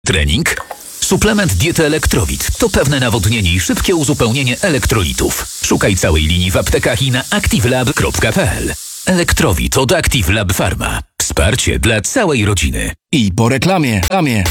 Trening? Suplement diety Elektrowit to pewne nawodnienie i szybkie uzupełnienie elektrolitów. Szukaj całej linii w aptekach i na activelab.pl. Elektrowit od Active Lab Pharma. Wsparcie dla całej rodziny. I po reklamie.